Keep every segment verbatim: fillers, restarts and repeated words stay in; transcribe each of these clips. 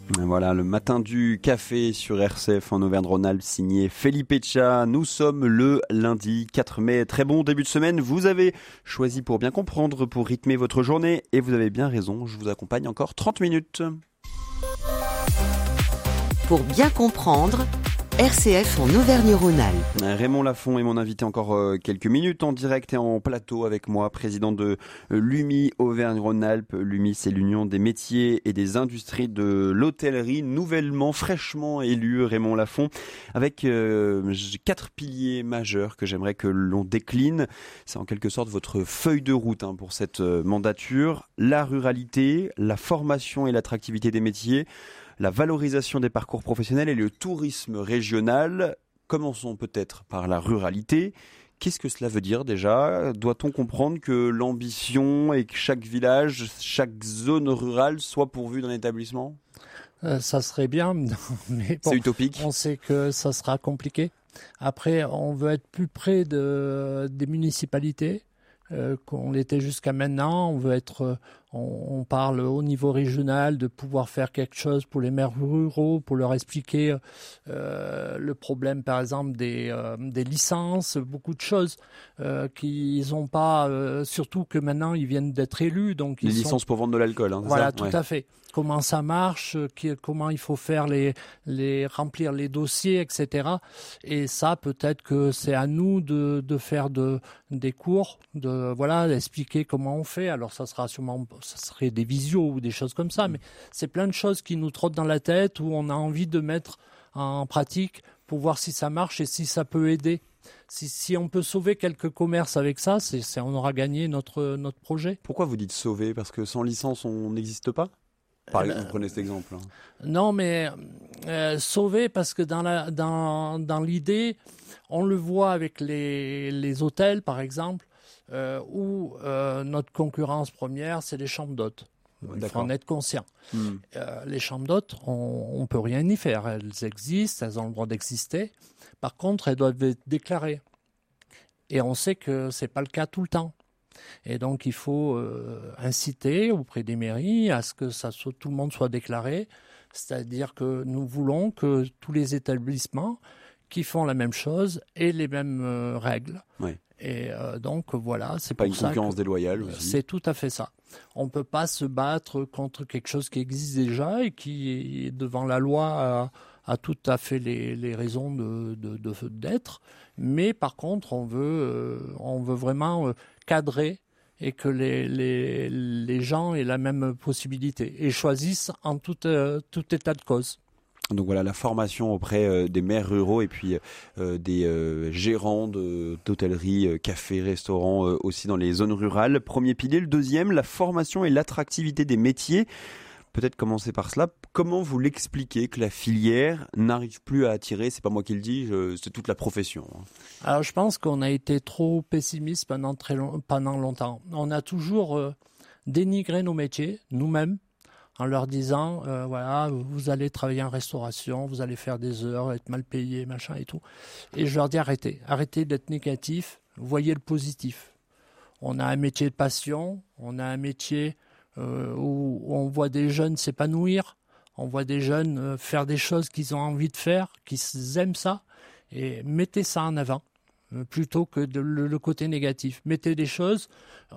Voilà, le matin du café sur R C F en Auvergne-Rhône-Alpes, signé Felipe Etcha. Nous sommes le lundi quatre mai. Très bon début de semaine. Vous avez choisi pour bien comprendre, pour rythmer votre journée. Et vous avez bien raison, je vous accompagne encore trente minutes. Pour bien comprendre, R C F en Auvergne-Rhône-Alpes. Raymond Lafont est mon invité encore euh, quelques minutes en direct et en plateau avec moi, président de euh, l'U M I Auvergne-Rhône-Alpes. L'U M I, c'est l'Union des métiers et des industries de l'hôtellerie, nouvellement, fraîchement élu Raymond Lafont, avec euh, quatre piliers majeurs que j'aimerais que l'on décline. C'est en quelque sorte votre feuille de route hein, pour cette euh, mandature. La ruralité, la formation et l'attractivité des métiers, la valorisation des parcours professionnels et le tourisme régional. Commençons peut-être par la ruralité. Qu'est-ce que cela veut dire déjà ? Doit-on comprendre que l'ambition est que chaque village, chaque zone rurale soit pourvue d'un établissement ? euh, Ça serait bien, mais bon, c'est utopique. On sait que ça sera compliqué. Après, on veut être plus près de, des municipalités euh, qu'on l'était jusqu'à maintenant. On veut être... On, on parle au niveau régional de pouvoir faire quelque chose pour les maires ruraux, pour leur expliquer euh, le problème, par exemple, des, euh, des licences, beaucoup de choses euh, qu'ils n'ont pas, euh, surtout que maintenant, ils viennent d'être élus. Donc les ils licences sont... pour vendre de l'alcool. Hein, voilà, ça tout ouais. à fait. Comment ça marche, qui, comment il faut faire les, les remplir les dossiers, et cetera. Et ça, peut-être que c'est à nous de, de faire de, des cours, de voilà, d'expliquer comment on fait. Alors ça sera sûrement, ça serait des visios ou des choses comme ça, mais c'est plein de choses qui nous trottent dans la tête où on a envie de mettre en pratique pour voir si ça marche et si ça peut aider. Si, si on peut sauver quelques commerces avec ça, c'est, c'est, on aura gagné notre, notre projet. Pourquoi vous dites sauver ? Parce que sans licence, on n'existe pas ? Par exemple, vous prenez cet exemple. Hein. Non, mais euh, sauver parce que dans, la, dans, dans l'idée, on le voit avec les, les hôtels, par exemple, euh, où euh, notre concurrence première, c'est les chambres d'hôtes. Il D'accord. faut en être conscient. Hmm. Euh, les chambres d'hôtes, on ne peut rien y faire. Elles existent, elles ont le droit d'exister. Par contre, elles doivent être déclarées. Et on sait que ce n'est pas le cas tout le temps. Et donc, il faut euh, inciter auprès des mairies à ce que ça soit, tout le monde soit déclaré. C'est-à-dire que nous voulons que tous les établissements qui font la même chose aient les mêmes euh, règles. Oui. Et euh, donc, voilà, c'est pas pour une ça concurrence que, déloyale aussi. C'est tout à fait ça. On ne peut pas se battre contre quelque chose qui existe déjà et qui, devant la loi, a, a tout à fait les, les raisons de, de, de, d'être. Mais par contre, on veut, euh, on veut vraiment euh, cadrer et que les, les, les gens aient la même possibilité et choisissent en tout, euh, tout état de cause. Donc voilà, la formation auprès euh, des maires ruraux et puis euh, des euh, gérants de, d'hôtellerie, euh, cafés, restaurants euh, aussi dans les zones rurales. Premier pilier. Le deuxième, la formation et l'attractivité des métiers. Peut-être commencer par cela. Comment vous l'expliquez que la filière n'arrive plus à attirer ? C'est pas moi qui le dis, je, c'est toute la profession. Alors je pense qu'on a été trop pessimiste pendant, très long, pendant longtemps. On a toujours euh, dénigré nos métiers, nous-mêmes, en leur disant, euh, voilà, vous allez travailler en restauration, vous allez faire des heures, être mal payé, machin et tout. Et je leur dis, arrêtez, arrêtez d'être négatif, voyez le positif. On a un métier de passion, on a un métier euh, où on voit des jeunes s'épanouir, on voit des jeunes euh, faire des choses qu'ils ont envie de faire, qu'ils aiment ça, et mettez ça en avant. Plutôt que de, le, le côté négatif. Mettez des choses,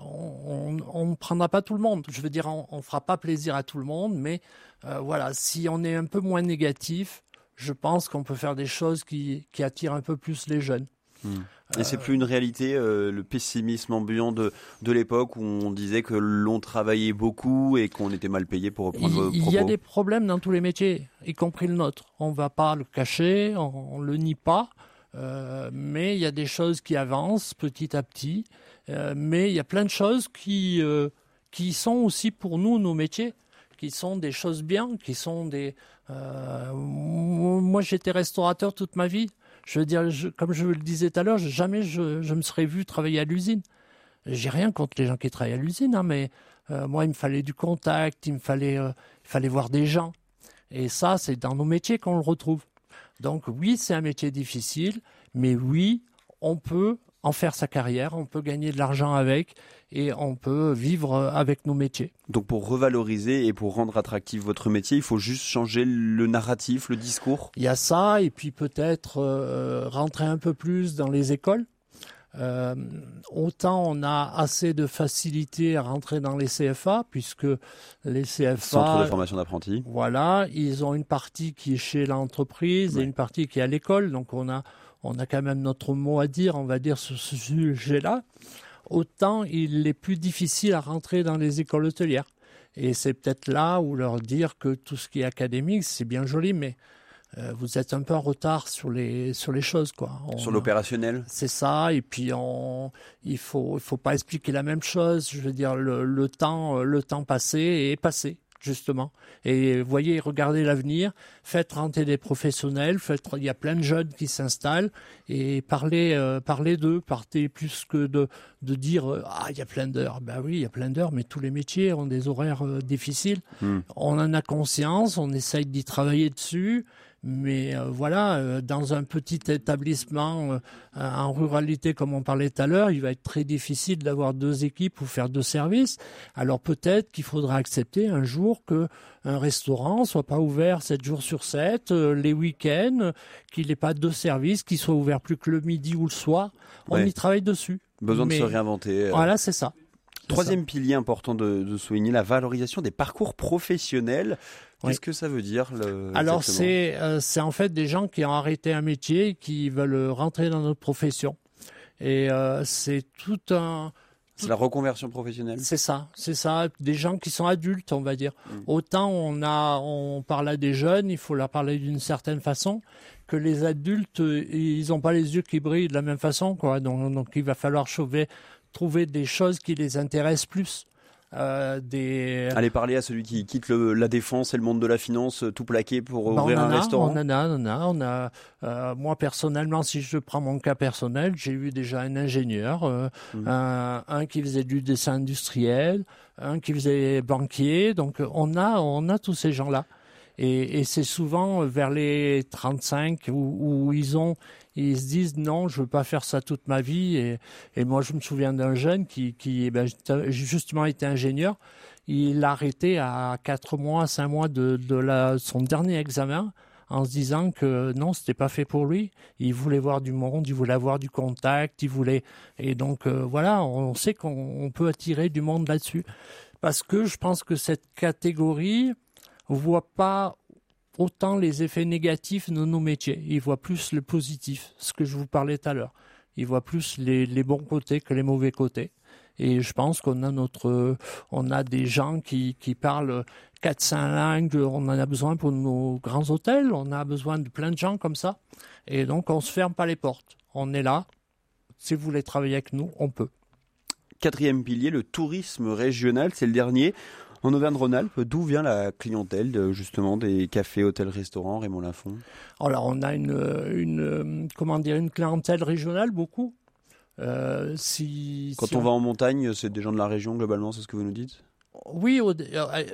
on ne prendra pas tout le monde. Je veux dire, on ne fera pas plaisir à tout le monde, mais euh, voilà, si on est un peu moins négatif, je pense qu'on peut faire des choses qui, qui attirent un peu plus les jeunes. Mmh. Et euh, c'est plus une réalité, euh, le pessimisme ambiant de, de l'époque où on disait que l'on travaillait beaucoup et qu'on était mal payé, pour reprendre vos propos. Il y a des problèmes dans tous les métiers, y compris le nôtre. On ne va pas le cacher, on ne le nie pas. Euh, mais il y a des choses qui avancent petit à petit, euh, mais il y a plein de choses qui, euh, qui sont aussi pour nous nos métiers, qui sont des choses bien, qui sont des... Euh, moi j'étais restaurateur toute ma vie, je veux dire, je, comme je le disais tout à l'heure, jamais je, je me serais vu travailler à l'usine. J'ai rien contre les gens qui travaillent à l'usine, hein, mais euh, moi il me fallait du contact, il me fallait, euh, il fallait voir des gens, et ça c'est dans nos métiers qu'on le retrouve. Donc oui, c'est un métier difficile, mais oui, on peut en faire sa carrière, on peut gagner de l'argent avec et on peut vivre avec nos métiers. Donc pour revaloriser et pour rendre attractif votre métier, il faut juste changer le narratif, le discours? Il y a ça et puis peut-être euh, rentrer un peu plus dans les écoles. Euh, autant on a assez de facilité à rentrer dans les C F A puisque les C F A, Centre de formation d'apprentis, voilà, ils ont une partie qui est chez l'entreprise ouais. et une partie qui est à l'école, donc on a on a quand même notre mot à dire, on va dire sur ce sujet-là. Autant il est plus difficile à rentrer dans les écoles hôtelières et c'est peut-être là où leur dire que tout ce qui est académique c'est bien joli, mais Euh, vous êtes un peu en retard sur les sur les choses quoi. On, sur l'opérationnel. C'est ça et puis on il faut il faut pas expliquer la même chose. Je veux dire le le temps le temps passé est passé justement. Et voyez, regardez l'avenir. Faites rentrer des professionnels. Faites il y a plein de jeunes qui s'installent et parlez euh, parlez d'eux. Partez plus que de de dire euh, ah il y a plein d'heures. Ben oui il y a plein d'heures, mais tous les métiers ont des horaires euh, difficiles. Hmm. On en a conscience. On essaye d'y travailler dessus. Mais euh, voilà, euh, dans un petit établissement euh, en ruralité, comme on parlait tout à l'heure, il va être très difficile d'avoir deux équipes ou faire deux services. Alors peut-être qu'il faudra accepter un jour que un restaurant soit pas ouvert sept jours sur sept, euh, les week-ends, qu'il n'ait pas deux services, qu'il soit ouvert plus que le midi ou le soir. On ouais. y travaille dessus. Besoin Mais, de se réinventer. Euh... Voilà, c'est ça. Troisième pilier important de, de souligner, la valorisation des parcours professionnels. Qu'est-ce oui. que ça veut dire le, Alors c'est euh, c'est en fait des gens qui ont arrêté un métier et qui veulent rentrer dans notre profession. Et euh, c'est tout un... C'est la reconversion professionnelle. C'est ça, c'est ça. Des gens qui sont adultes, on va dire. Mmh. Autant on a, on parle à des jeunes, il faut leur parler d'une certaine façon, que les adultes, ils n'ont pas les yeux qui brillent de la même façon, quoi. Donc, donc il va falloir trouver, trouver des choses qui les intéressent plus. Euh, des... Allez parler à celui qui quitte le, la défense et le monde de la finance, tout plaqué pour bah, ouvrir un a, restaurant. On en a, on en a, on a. Euh, moi personnellement, si je prends mon cas personnel, j'ai eu déjà un ingénieur, euh, mmh. un, un qui faisait du dessin industriel, un qui faisait banquier. Donc on a, on a tous ces gens-là. Et, et c'est souvent vers les trente-cinq où, où ils ont, ils se disent non, je veux pas faire ça toute ma vie. Et, et moi, je me souviens d'un jeune qui, qui ben, justement était ingénieur. Il a arrêté à quatre mois, cinq mois de, de la, son dernier examen en se disant que non, c'était pas fait pour lui. Il voulait voir du monde, il voulait avoir du contact, il voulait. Et donc euh, voilà, on sait qu'on on peut attirer du monde là-dessus parce que je pense que cette catégorie voit pas autant les effets négatifs de nos métiers. Ils voient plus le positif, ce que je vous parlais tout à l'heure. Ils voient plus les, les bons côtés que les mauvais côtés. Et je pense qu'on a notre, on a des gens qui, qui parlent quatre, cinq langues. On en a besoin pour nos grands hôtels. On a besoin de plein de gens comme ça. Et donc, on se ferme pas les portes. On est là. Si vous voulez travailler avec nous, on peut. Quatrième pilier, le tourisme régional, c'est le dernier. En Auvergne-Rhône-Alpes, d'où vient la clientèle de, justement des cafés, hôtels, restaurants, Raymond Lafont? Alors on a une, une comment dire une clientèle régionale beaucoup. Euh, si, Quand si on, on va en montagne, c'est des gens de la région globalement, c'est ce que vous nous dites? Oui, au, euh,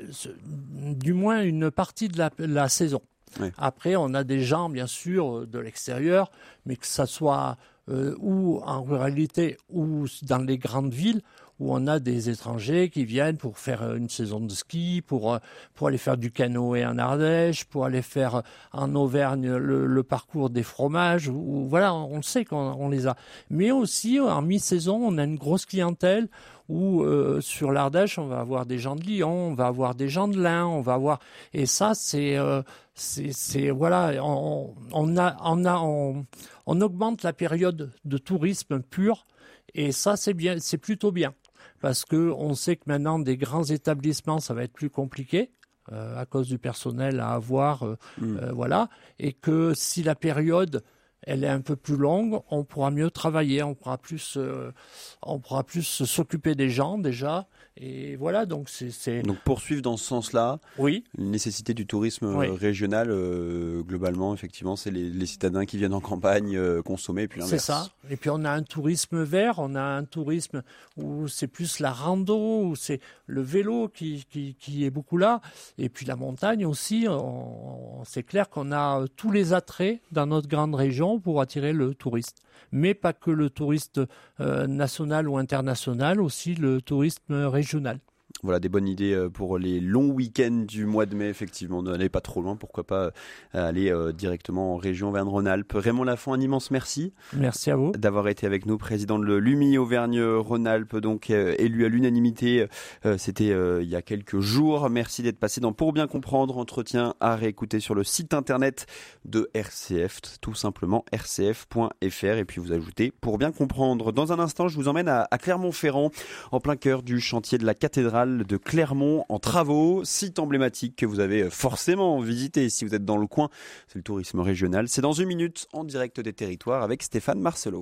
du moins une partie de la, la saison. Oui. Après, on a des gens bien sûr de l'extérieur, mais que ça soit euh, ou en ruralité ou dans les grandes villes, où on a des étrangers qui viennent pour faire une saison de ski, pour pour aller faire du canoë en Ardèche, pour aller faire en Auvergne le, le parcours des fromages. Où, voilà, on le sait qu'on on les a. Mais aussi en mi-saison, on a une grosse clientèle où euh, sur l'Ardèche, on va avoir des gens de Lyon, on va avoir des gens de l'Ain, on va avoir et ça c'est euh, c'est c'est voilà, on, on a on a on, on augmente la période de tourisme pur et ça c'est bien, c'est plutôt bien. Parce que on sait que maintenant des grands établissements ça va être plus compliqué euh, à cause du personnel à avoir euh, mmh. euh, voilà et que si la période elle est un peu plus longue, on pourra mieux travailler, on pourra plus euh, on pourra plus s'occuper des gens déjà Et voilà, donc c'est, c'est... Donc poursuivre dans ce sens-là, oui. Une nécessité du tourisme oui. régional, euh, globalement, effectivement, c'est les, les citadins qui viennent en campagne euh, consommer, et puis l'inverse. C'est ça. Et puis on a un tourisme vert, on a un tourisme où c'est plus la rando, où c'est le vélo qui, qui, qui est beaucoup là. Et puis la montagne aussi, on, on, c'est clair qu'on a tous les attraits dans notre grande région pour attirer le touriste. Mais pas que le touriste euh, national ou international, aussi le tourisme régional. Voilà, des bonnes idées pour les longs week-ends du mois de mai, effectivement. N'allez pas trop loin, pourquoi pas aller directement en région Auvergne-Rhône-Alpes. Raymond Lafont, un immense merci. Merci à vous. D'avoir été avec nous, président de l'U M I Auvergne-Rhône-Alpes, donc euh, élu à l'unanimité, euh, c'était euh, il y a quelques jours. Merci d'être passé dans Pour bien comprendre, entretien à réécouter sur le site internet de R C F, tout simplement r c f point f r, et puis vous ajoutez Pour bien comprendre. Dans un instant, je vous emmène à, à Clermont-Ferrand, en plein cœur du chantier de la cathédrale de Clermont en travaux, site emblématique que vous avez forcément visité si vous êtes dans le coin. C'est le tourisme régional. C'est dans une minute en direct des territoires avec Stéphane Marcelot.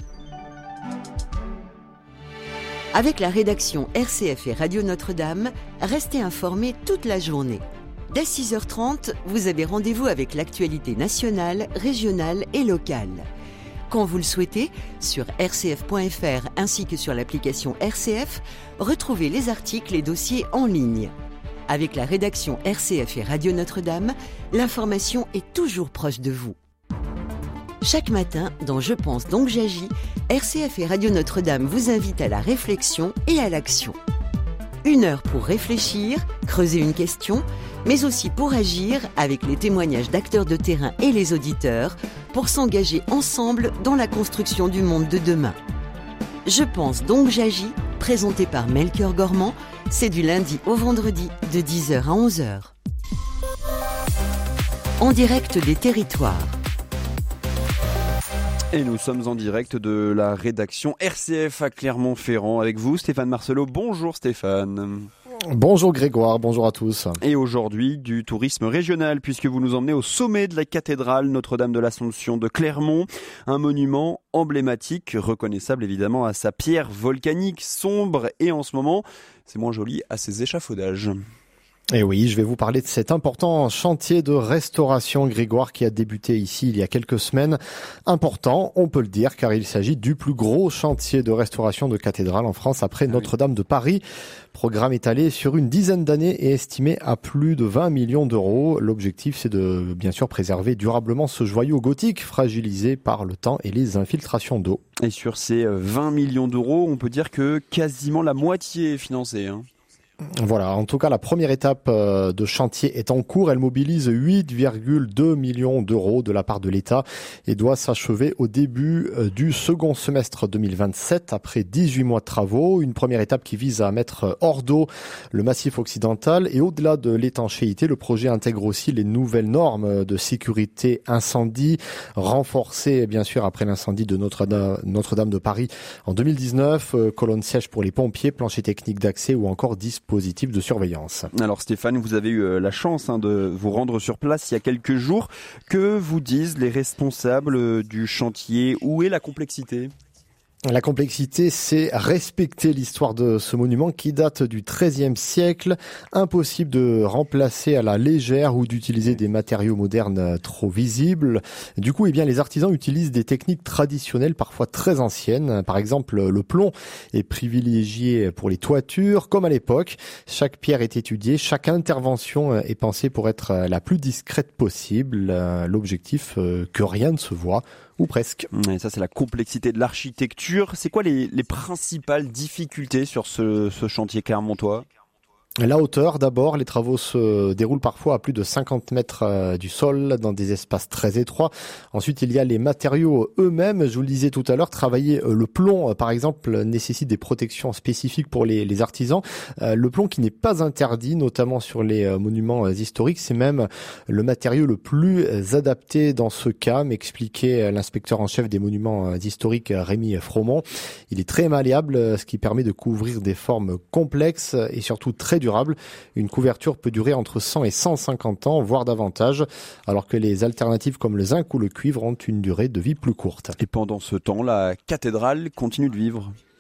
Avec la rédaction R C F et Radio Notre-Dame, restez informés toute la journée. Dès six heures trente, vous avez rendez-vous avec l'actualité nationale, régionale et locale. Quand vous le souhaitez, sur r c f point f r ainsi que sur l'application R C F, retrouvez les articles et dossiers en ligne. Avec la rédaction R C F et Radio Notre-Dame, l'information est toujours proche de vous. Chaque matin, dans Je pense donc j'agis, R C F et Radio Notre-Dame vous invitent à la réflexion et à l'action. Une heure pour réfléchir, creuser une question, mais aussi pour agir avec les témoignages d'acteurs de terrain et les auditeurs, pour s'engager ensemble dans la construction du monde de demain. Je pense donc j'agis, présenté par Melchior Gormand, c'est du lundi au vendredi de dix heures à onze heures. En direct des territoires. Et nous sommes en direct de la rédaction R C F à Clermont-Ferrand avec vous, Stéphane Marcelot. Bonjour Stéphane. Bonjour Grégoire, bonjour à tous. Et aujourd'hui, du tourisme régional, puisque vous nous emmenez au sommet de la cathédrale Notre-Dame de l'Assomption de Clermont, un monument emblématique, reconnaissable évidemment à sa pierre volcanique sombre et en ce moment, c'est moins joli, à ses échafaudages. Et oui, je vais vous parler de cet important chantier de restauration, Grégoire, qui a débuté ici il y a quelques semaines. Important, on peut le dire, car il s'agit du plus gros chantier de restauration de cathédrale en France après ah Notre-Dame oui. de Paris. Programme étalé sur une dizaine d'années et estimé à plus de vingt millions d'euros. L'objectif, c'est de, bien sûr, préserver durablement ce joyau gothique fragilisé par le temps et les infiltrations d'eau. Et sur ces vingt millions d'euros, on peut dire que quasiment la moitié est financée, hein. Voilà, en tout cas, la première étape de chantier est en cours. Elle mobilise huit virgule deux millions d'euros de la part de l'État et doit s'achever au début du second semestre deux mille vingt-sept, après dix-huit mois de travaux. Une première étape qui vise à mettre hors d'eau le massif occidental. Et au-delà de l'étanchéité, le projet intègre aussi les nouvelles normes de sécurité incendie, renforcées bien sûr après l'incendie de Notre-Dame, Notre-Dame de Paris en deux mille dix-neuf, colonnes sièges pour les pompiers, plancher technique d'accès ou encore dispositifs positif de surveillance. Alors Stéphane, vous avez eu la chance hein, de vous rendre sur place il y a quelques jours. Que vous disent les responsables du chantier? Où est la complexité ? La complexité, c'est respecter l'histoire de ce monument qui date du treizième siècle. Impossible de remplacer à la légère ou d'utiliser des matériaux modernes trop visibles. Du coup, eh bien, les artisans utilisent des techniques traditionnelles, parfois très anciennes. Par exemple, le plomb est privilégié pour les toitures. Comme à l'époque, chaque pierre est étudiée, chaque intervention est pensée pour être la plus discrète possible. L'objectif, que rien ne se voit. Ou presque. Et ça, c'est la complexité de l'architecture. C'est quoi les, les principales difficultés sur ce, ce chantier clermontois ? La hauteur, d'abord, les travaux se déroulent parfois à plus de cinquante mètres du sol dans des espaces très étroits. Ensuite, il y a les matériaux eux-mêmes. Je vous le disais tout à l'heure, travailler le plomb, par exemple, nécessite des protections spécifiques pour les, les artisans. Le plomb qui n'est pas interdit, notamment sur les monuments historiques, c'est même le matériau le plus adapté dans ce cas, m'expliquait l'inspecteur en chef des monuments historiques, Rémi Fromont. Il est très malléable, ce qui permet de couvrir des formes complexes et surtout très durable. Une couverture peut durer entre cent et cent cinquante ans, voire davantage, alors que les alternatives comme le zinc ou le cuivre ont une durée de vie plus courte. Et pendant ce temps, la cathédrale continue de vivre.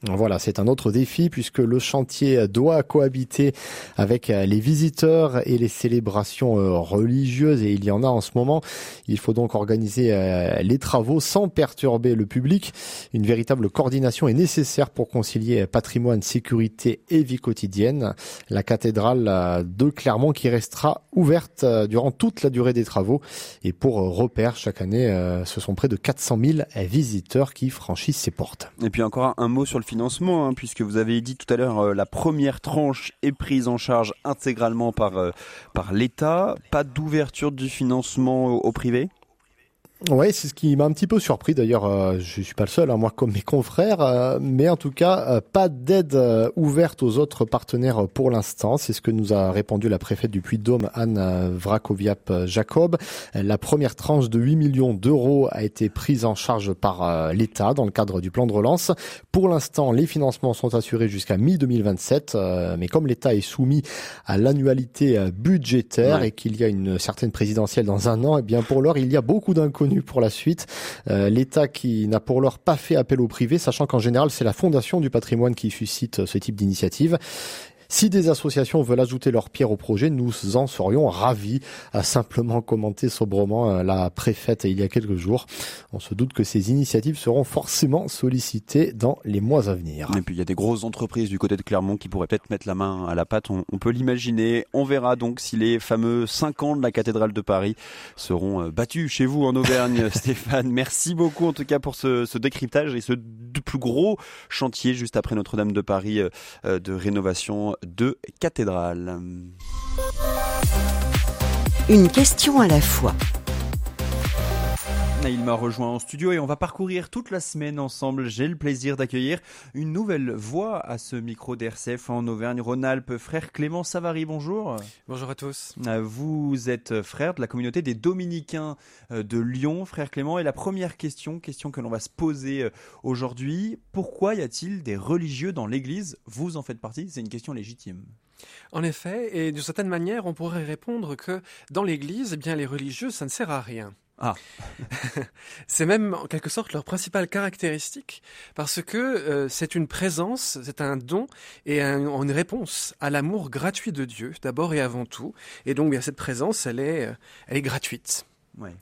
Voilà, c'est un autre défi puisque le chantier doit cohabiter avec les visiteurs et les célébrations religieuses, et il y en a en ce moment. Il faut donc organiser les travaux sans perturber le public. Une véritable coordination est nécessaire pour concilier patrimoine, sécurité et vie quotidienne. La cathédrale de Clermont qui restera ouverte durant toute la durée des travaux. Et pour repère, chaque année, ce sont près de quatre cent mille visiteurs qui franchissent ses portes. Et puis encore un mot sur le financement, hein, puisque vous avez dit tout à l'heure, euh, la première tranche est prise en charge intégralement par, euh, par l'État. Pas d'ouverture du financement au, au privé ? Ouais, c'est ce qui m'a un petit peu surpris. D'ailleurs, euh, je suis pas le seul, hein, moi comme mes confrères, euh, mais en tout cas, euh, pas d'aide euh, ouverte aux autres partenaires pour l'instant. C'est ce que nous a répondu la préfète du Puy-de-Dôme, Anne Vrakoviap-Jacob. La première tranche de huit millions d'euros a été prise en charge par euh, l'État dans le cadre du plan de relance. Pour l'instant, les financements sont assurés jusqu'à mi deux mille vingt-sept, euh, mais comme l'État est soumis à l'annualité euh, budgétaire ouais. et qu'il y a une certaine présidentielle dans un an, et bien pour l'heure, il y a beaucoup d'inconnus pour la suite. Euh, L'État qui n'a pour l'heure pas fait appel au privé, sachant qu'en général c'est la Fondation du patrimoine qui suscite ce type d'initiative. Si des associations veulent ajouter leur pierre au projet, nous en serions ravis, a simplement commenté sobrement la préfète il y a quelques jours. On se doute que ces initiatives seront forcément sollicitées dans les mois à venir. Et puis il y a des grosses entreprises du côté de Clermont qui pourraient peut-être mettre la main à la pâte, on, on peut l'imaginer. On verra donc si les fameux cinq ans de la cathédrale de Paris seront battus chez vous en Auvergne. Stéphane, merci beaucoup en tout cas pour ce, ce décryptage et ce plus gros chantier juste après Notre-Dame de Paris euh, de rénovation de cathédrale. Une question à la fois. Il m'a rejoint en studio et on va parcourir toute la semaine ensemble. J'ai le plaisir d'accueillir une nouvelle voix à ce micro d'R C F en Auvergne-Rhône-Alpes. Frère Clément Savary, bonjour. Bonjour à tous. Vous êtes frère de la communauté des Dominicains de Lyon, frère Clément. Et la première question, question que l'on va se poser aujourd'hui, pourquoi y a-t-il des religieux dans l'Église ? Vous en faites partie, c'est une question légitime. En effet, et d'une certaine manière, on pourrait répondre que dans l'Église, eh bien, les religieux, ça ne sert à rien. Ah. C'est même en quelque sorte leur principale caractéristique parce que euh, c'est une présence, c'est un don et un, une réponse à l'amour gratuit de Dieu d'abord et avant tout. Et donc bien cette présence, elle est, elle est gratuite. Ouais.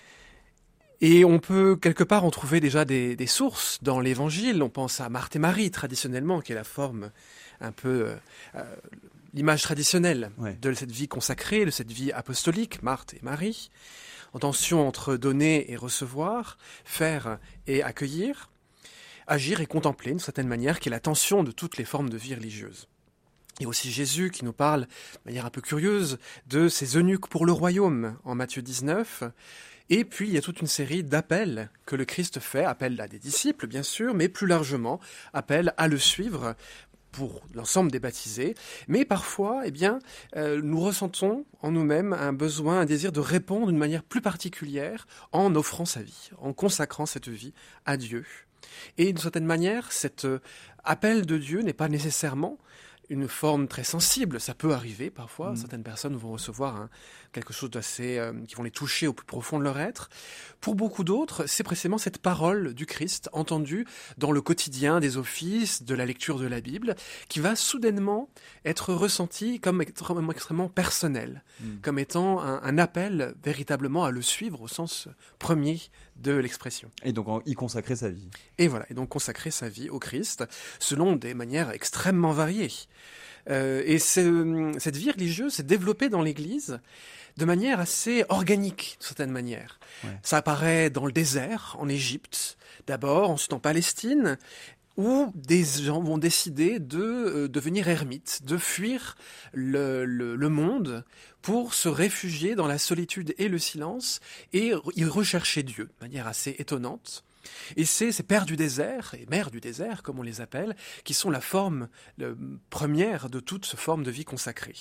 Et on peut quelque part en trouver déjà des, des sources dans l'Évangile. On pense à Marthe et Marie traditionnellement, qui est la forme un peu euh, l'image traditionnelle ouais. de cette vie consacrée, de cette vie apostolique, Marthe et Marie. En tension entre donner et recevoir, faire et accueillir, agir et contempler d'une certaine manière, qui est la tension de toutes les formes de vie religieuse. Il y a aussi Jésus qui nous parle de manière un peu curieuse de ses eunuques pour le royaume en Matthieu dix-neuf. Et puis il y a toute une série d'appels que le Christ fait, appel à des disciples bien sûr, mais plus largement appel à le suivre pour l'ensemble des baptisés, mais parfois, eh bien, euh, nous ressentons en nous-mêmes un besoin, un désir de répondre d'une manière plus particulière en offrant sa vie, en consacrant cette vie à Dieu. Et d'une certaine manière, cet euh, appel de Dieu n'est pas nécessairement une forme très sensible. Ça peut arriver parfois. Mmh. Certaines personnes vont recevoir hein, quelque chose d'assez, euh, qui vont les toucher au plus profond de leur être. Pour beaucoup d'autres, c'est précisément cette parole du Christ entendue dans le quotidien des offices, de la lecture de la Bible, qui va soudainement être ressentie comme extrêmement, extrêmement personnelle, mmh. comme étant un, un appel véritablement à le suivre au sens premier de l'expression. Et donc y consacrer sa vie. Et voilà, et donc consacrer sa vie au Christ selon des manières extrêmement variées. Euh, et cette vie religieuse s'est développée dans l'Église de manière assez organique, d'une certaine manière. Ouais. Ça apparaît dans le désert, en Égypte, d'abord, ensuite en Palestine, où des gens vont décider de euh, devenir ermites, de fuir le, le, le monde pour se réfugier dans la solitude et le silence et y rechercher Dieu, de manière assez étonnante. Et c'est ces pères du désert, et mères du désert, comme on les appelle, qui sont la forme le, première de toute cette forme de vie consacrée.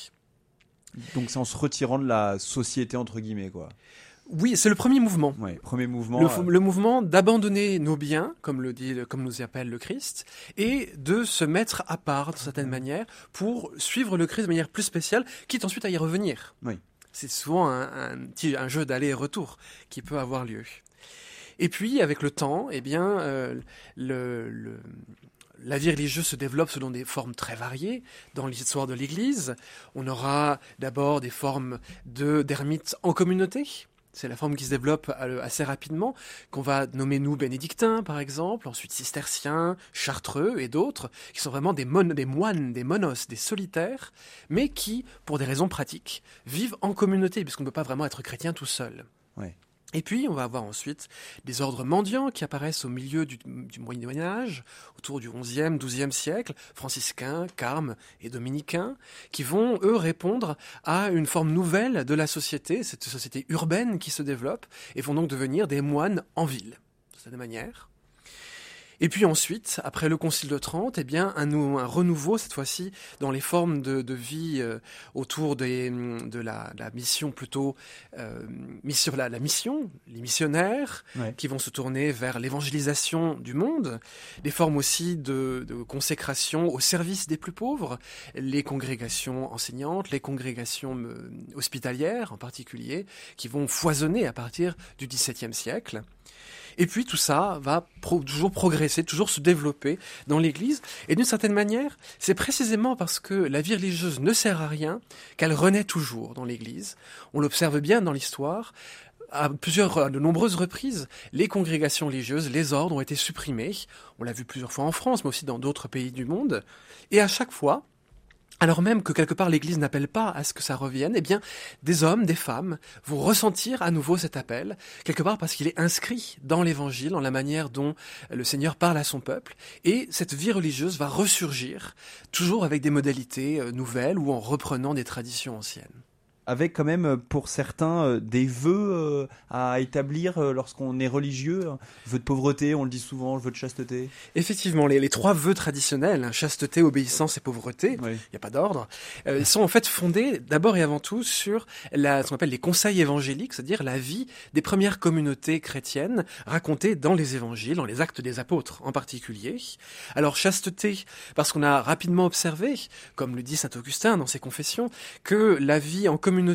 Donc c'est en se retirant de la société, entre guillemets, quoi. Oui, c'est le premier mouvement. Ouais, premier mouvement. Le, euh... le mouvement d'abandonner nos biens, comme le dit, comme nous y appelle le Christ, et de se mettre à part, d'une certaine manière, pour suivre le Christ de manière plus spéciale, quitte ensuite à y revenir. Oui. C'est souvent un, un, petit, un jeu d'aller et retour qui peut avoir lieu. Et puis, avec le temps, eh bien, euh, le, le, la vie religieuse se développe selon des formes très variées dans l'histoire de l'Église. On aura d'abord des formes de, d'ermites en communauté. C'est la forme qui se développe assez rapidement, qu'on va nommer nous bénédictins par exemple, ensuite cisterciens, chartreux et d'autres, qui sont vraiment des, mon- des moines, des monos, des solitaires, mais qui, pour des raisons pratiques, vivent en communauté, puisqu'on ne peut pas vraiment être chrétien tout seul. Ouais. Et puis, on va avoir ensuite des ordres mendiants qui apparaissent au milieu du, du Moyen-Âge, autour du onzième, douzième siècle, franciscains, carmes et dominicains, qui vont, eux, répondre à une forme nouvelle de la société, cette société urbaine qui se développe, et vont donc devenir des moines en ville, de cette manière. Et puis ensuite, après le Concile de Trente, eh bien, un, nou- un renouveau, cette fois-ci, dans les formes de, de vie euh, autour des, de la, la mission plutôt, euh, mission, la, la mission, les missionnaires, Ouais. qui vont se tourner vers l'évangélisation du monde, des formes aussi de, de consécration au service des plus pauvres, les congrégations enseignantes, les congrégations euh, hospitalières en particulier, qui vont foisonner à partir du dix-septième siècle. Et puis tout ça va pro- toujours progresser, toujours se développer dans l'Église. Et d'une certaine manière, c'est précisément parce que la vie religieuse ne sert à rien qu'elle renaît toujours dans l'Église. On l'observe bien dans l'histoire. À plusieurs, à de nombreuses reprises, les congrégations religieuses, les ordres ont été supprimés. On l'a vu plusieurs fois en France, mais aussi dans d'autres pays du monde. Et à chaque fois, alors même que quelque part l'Église n'appelle pas à ce que ça revienne, eh bien, des hommes, des femmes vont ressentir à nouveau cet appel, quelque part parce qu'il est inscrit dans l'Évangile, dans la manière dont le Seigneur parle à son peuple, et cette vie religieuse va ressurgir, toujours avec des modalités euh, nouvelles ou en reprenant des traditions anciennes. Avec quand même pour certains euh, des vœux euh, à établir euh, lorsqu'on est religieux. Vœu de pauvreté, on le dit souvent, vœu de chasteté. Effectivement, les, les trois vœux traditionnels, hein, chasteté, obéissance et pauvreté, il Oui. n'y a pas d'ordre, euh, ils sont en fait fondés d'abord et avant tout sur la, ce qu'on appelle les conseils évangéliques, c'est-à-dire la vie des premières communautés chrétiennes racontées dans les évangiles, dans les actes des apôtres en particulier. Alors chasteté, parce qu'on a rapidement observé, comme le dit saint Augustin dans ses confessions, que la vie en communauté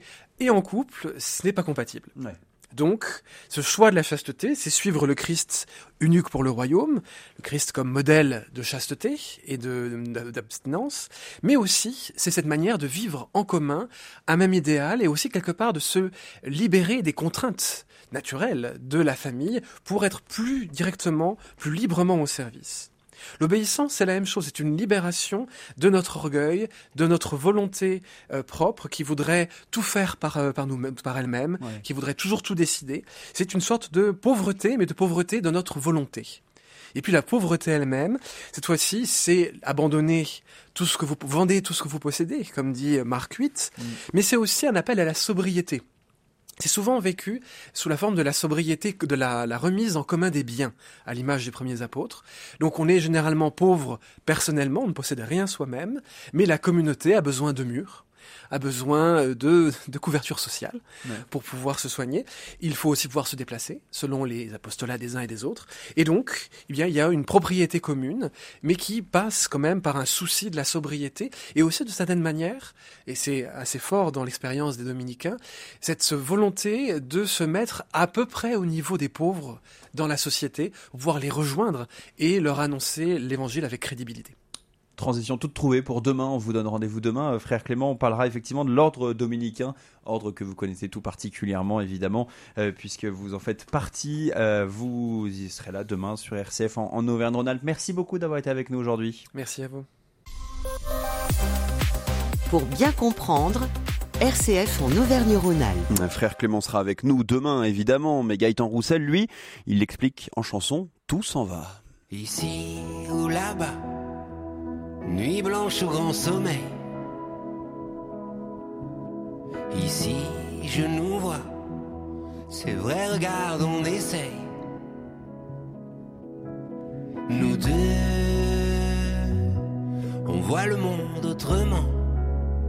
et en couple, ce n'est pas compatible. Ouais. Donc, ce choix de la chasteté, c'est suivre le Christ unique pour le royaume, le Christ comme modèle de chasteté et de, d'abstinence, mais aussi, c'est cette manière de vivre en commun un même idéal et aussi quelque part de se libérer des contraintes naturelles de la famille pour être plus directement, plus librement au service. L'obéissance, c'est la même chose, c'est une libération de notre orgueil, de notre volonté euh, propre qui voudrait tout faire par, euh, par nous-mêmes, par elle-même, Ouais. qui voudrait toujours tout décider. C'est une sorte de pauvreté, mais de pauvreté de notre volonté. Et puis la pauvreté elle-même, cette fois-ci, c'est abandonner tout ce que vous vendez, tout ce que vous possédez, comme dit Marc huit, Mm. mais c'est aussi un appel à la sobriété. C'est souvent vécu sous la forme de la sobriété, de la, la remise en commun des biens, à l'image des premiers apôtres. Donc on est généralement pauvre personnellement, on ne possède rien soi-même, mais la communauté a besoin de murs, a besoin de, de couverture sociale Ouais. pour pouvoir se soigner. Il faut aussi pouvoir se déplacer, selon les apostolats des uns et des autres. Et donc, eh bien, il y a une propriété commune, mais qui passe quand même par un souci de la sobriété, et aussi de certaine manière, et c'est assez fort dans l'expérience des dominicains, cette volonté de se mettre à peu près au niveau des pauvres dans la société, pouvoir les rejoindre et leur annoncer l'évangile avec crédibilité. Transition toute trouvée pour demain. On vous donne rendez-vous demain. Euh, Frère Clément, on parlera effectivement de l'ordre dominicain, ordre que vous connaissez tout particulièrement évidemment, euh, puisque vous en faites partie. Euh, vous y serez là demain sur R C F en, en Auvergne-Rhône-Alpes. Merci beaucoup d'avoir été avec nous aujourd'hui. Merci à vous. Pour bien comprendre, R C F en Auvergne-Rhône-Alpes. Frère Clément sera avec nous demain évidemment, mais Gaëtan Roussel, lui, il l'explique en chanson « Tout s'en va ». Ici ou là-bas, nuit blanche au grand sommeil. Ici, je nous vois, c'est vrai, regarde, on essaye. Nous deux, on voit le monde autrement.